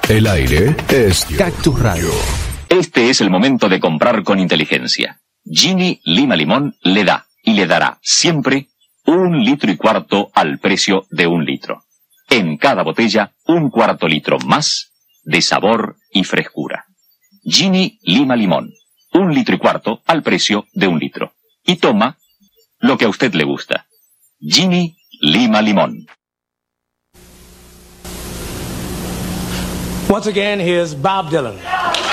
El aire es Cactus Radio. Este es el momento de comprar con inteligencia. Gini Lima Limón le da y le dará siempre 1,25 litros al precio de 1 litro. En cada botella, 1/4 litro más de sabor y frescura. Gini Lima Limón, 1,25 litros al precio de 1 litro. Y toma lo que a usted le gusta. Gini Lima Limón. Once again, here's Bob Dylan.